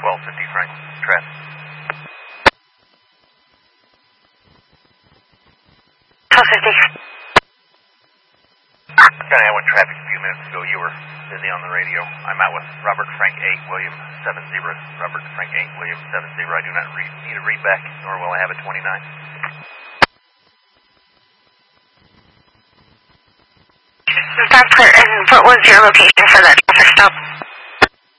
1250 Frank, traffic. Kind of had one traffic a few minutes ago. You were busy on the radio. I'm out with Robert Frank 8, William 70. Robert Frank 8, William 70. I do not need a readback, nor will I have a 29. That's clear. And what was your location for that traffic stop?